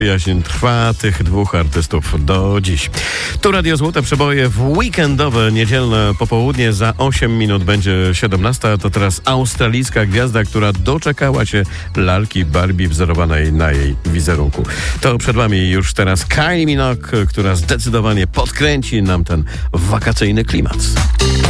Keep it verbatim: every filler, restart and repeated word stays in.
Jaśń trwa tych dwóch artystów do dziś. Tu Radio Złote Przeboje w weekendowe, niedzielne popołudnie. Za osiem minut będzie siedemnasta. To teraz australijska gwiazda, która doczekała się lalki Barbie wzorowanej na jej wizerunku. To przed wami już teraz Kylie Minogue, która zdecydowanie podkręci nam ten wakacyjny klimat.